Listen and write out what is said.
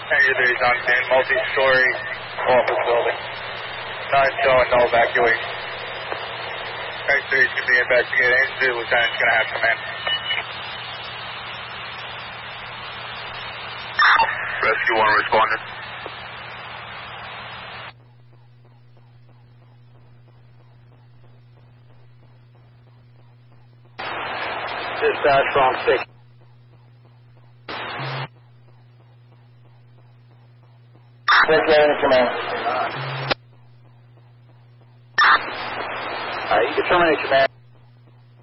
Hangar 3 is on scene, multi-story office building. None showing, no evacuation. Hangar 3 is going to be investigated. Engine 2 lieutenant's going to have command. Rescue 1 responding. Dispatch from 6. Getting the command. You can terminate command.